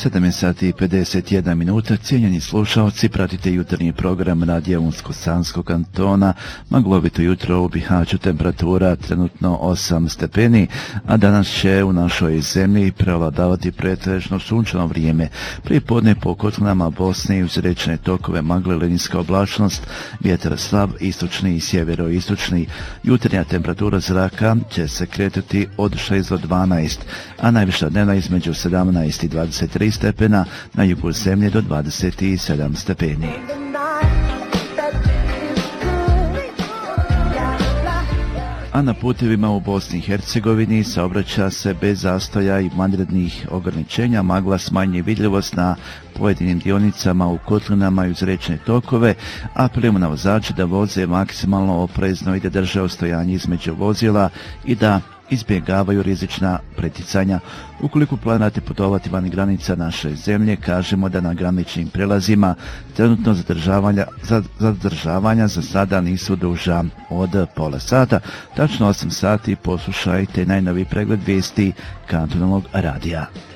7:51, cijenjeni slušalci, pratite jutarnji program Radija Unsko-Sanskog kantona. Maglovito jutro u Bihaću, temperatura trenutno 8 stepeni, a danas će u našoj zemlji prevladavati pretežno sunčano vrijeme. Prije podne po kotlinama Bosne i uz riječne tokove magle linijska oblačnost, vjetar slab, istočni i sjeveroistočni. Jutarnja temperatura zraka će se kretati od 6 do 12, a najviša dnevna između 17 i 23 stepena, na jugu zemlje do 27 stepeni. A na putevima u Bosni i Hercegovini saobraća se bez zastoja i vanrednih ograničenja. Magla smanjuje vidljivost na pojedinim dionicama u kotlinama i uz riječne tokove, a apelujemo na vozače da voze maksimalno oprezno i da drže ostojanje između vozila i da izbjegavaju rizična preticanja. Ukoliko planirate putovati van granica naše zemlje, kažemo da na graničnim prelazima trenutno zadržavanja za sada nisu duža od pola sata. Tačno 8 sati poslušajte najnoviji pregled vijesti kantonalnog radija.